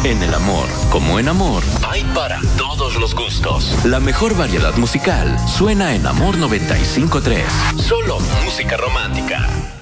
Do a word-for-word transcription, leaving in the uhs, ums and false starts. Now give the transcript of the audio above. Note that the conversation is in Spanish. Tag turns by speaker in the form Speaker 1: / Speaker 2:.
Speaker 1: En el amor, como en amor, hay para todos los gustos. La mejor variedad musical suena en Amor noventa y cinco punto tres. Solo música romántica.